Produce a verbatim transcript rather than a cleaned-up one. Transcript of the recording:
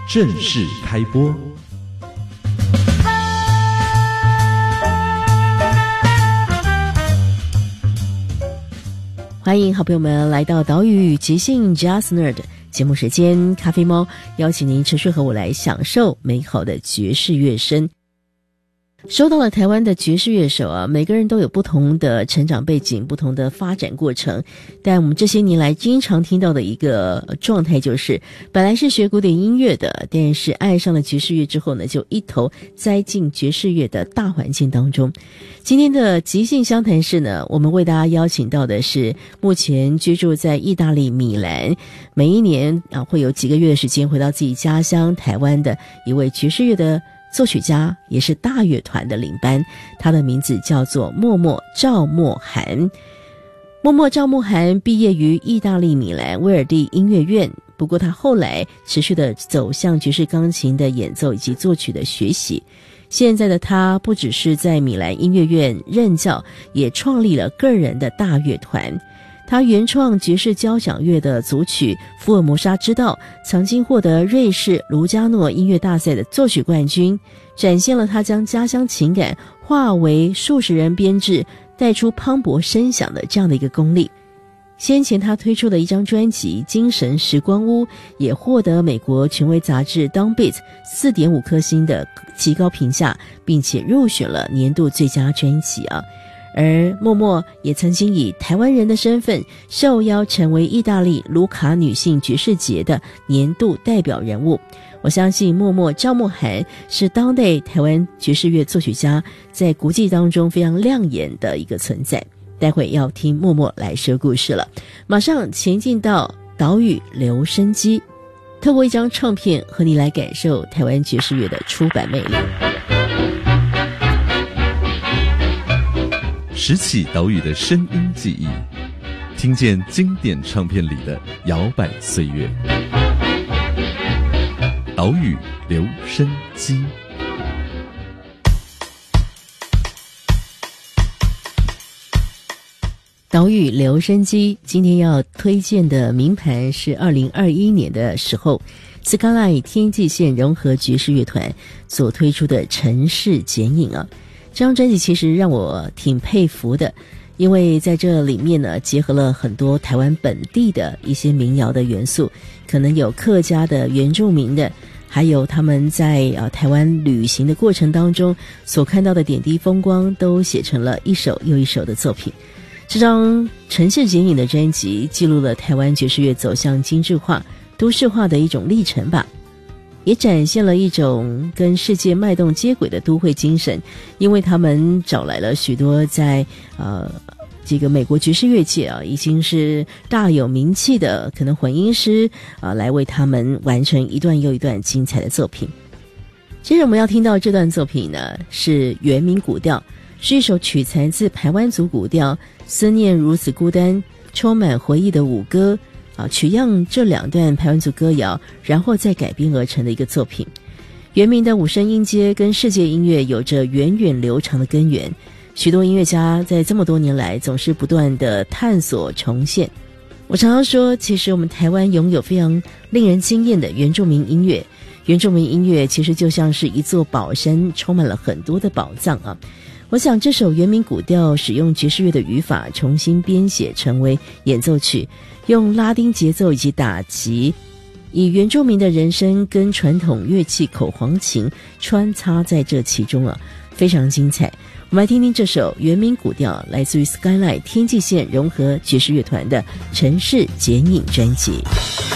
正式开播。 欢迎好朋友们来到岛屿即兴 Jazz Nerd 节目时间，咖啡猫邀请您持续和我来享受美好的爵士乐声。说到了台湾的爵士乐手啊，每个人都有不同的成长背景，不同的发展过程，但我们这些年来经常听到的一个状态就是本来是学古典音乐的，但是爱上了爵士乐之后呢，就一头栽进爵士乐的大环境当中。今天的即兴相谈室呢，我们为大家邀请到的是目前居住在意大利米兰，每一年啊会有几个月的时间回到自己家乡台湾的一位爵士乐的作曲家，也是大乐团的领班，他的名字叫做默默赵默涵。默默赵默涵毕业于意大利米兰威尔第音乐院，不过他后来持续的走向爵士钢琴的演奏以及作曲的学习。现在的他不只是在米兰音乐院任教，也创立了个人的大乐团。他原创爵士交响乐的组曲《福尔摩沙之道》曾经获得瑞士卢加诺音乐大赛的作曲冠军，展现了他将家乡情感化为数十人编制，带出磅礴声响的这样的一个功力。先前他推出的一张专辑《精神时光屋》也获得美国权威杂志 Downbeat 四点五 颗星的极高评价，并且入选了年度最佳专辑啊。而默默也曾经以台湾人的身份受邀成为意大利卢卡女性爵士节的年度代表人物。我相信默默赵默涵是当代台湾爵士乐作曲家在国际当中非常亮眼的一个存在。待会要听默默来说故事了，马上前进到岛屿留声机，透过一张唱片和你来感受台湾爵士乐的出版魅力。 拾起岛屿的声音记忆，听见经典唱片里的摇摆岁月。岛屿留声机。 岛屿留声机今天要推荐的名盘是二零二一年的时候 Skyline 天际线融合爵士乐团所推出的城市剪影啊。这张专辑其实让我挺佩服的，因为在这里面呢，结合了很多台湾本地的一些民谣的元素，可能有客家的、原住民的，还有他们在呃台湾旅行的过程当中所看到的点滴风光，都写成了一首又一首的作品。这张城市剪影的专辑记录了台湾爵士乐走向精致化、都市化的一种历程吧，也展现了一种跟世界脉动接轨的都会精神，因为他们找来了许多在呃这个美国爵士乐界啊已经是大有名气的可能混音师啊，来为他们完成一段又一段精彩的作品。接着我们要听到这段作品呢，是原民古调，是一首取材自排湾族古调思念如此孤单充满回忆的舞歌啊，取样这两段排湾族歌谣，然后再改编而成的一个作品。原民的五声音阶跟世界音乐有着源远流长的根源，许多音乐家在这么多年来总是不断的探索重现。我常常说，其实我们台湾拥有非常令人惊艳的原住民音乐，原住民音乐其实就像是一座宝山，充满了很多的宝藏啊。我想这首原民古调使用爵士乐的语法重新编写成为演奏曲，用拉丁节奏以及打击，以原住民的人声跟传统乐器口簧琴穿插在这其中啊，非常精彩。我们来听听这首原民古调，来自于 Skyline 天际线融合爵士乐团的城市剪影专辑。